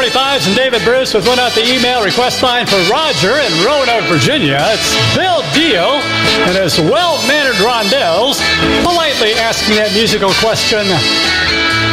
45s and David Bruce with one out the email request line for Roger in Roanoke, Virginia. It's Bill Deal and his well-mannered rondelles politely asking that musical question.